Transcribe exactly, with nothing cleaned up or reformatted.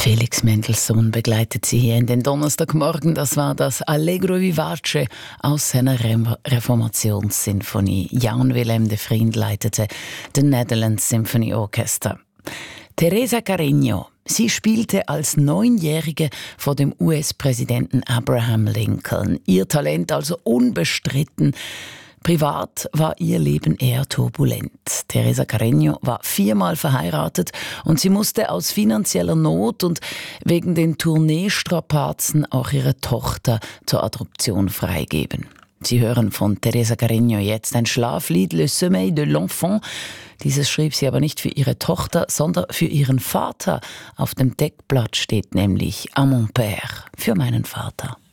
Felix Mendelssohn begleitet Sie hier in den Donnerstagmorgen. Das war das Allegro Vivace aus seiner Re- Reformationssinfonie. Jan Willem de Vriend leitete den Netherlands Symphony Orchestra. Teresa Carreño, sie spielte als Neunjährige vor dem U S-Präsidenten Abraham Lincoln. Ihr Talent also unbestritten. Privat war ihr Leben eher turbulent. Teresa Carreño war viermal verheiratet und sie musste aus finanzieller Not und wegen den Tourneestrapazen auch ihre Tochter zur Adoption freigeben. Sie hören von Teresa Carreño jetzt ein Schlaflied, Le Sommeil de l'Enfant. Dieses schrieb sie aber nicht für ihre Tochter, sondern für ihren Vater. Auf dem Deckblatt steht nämlich à mon père, für meinen Vater.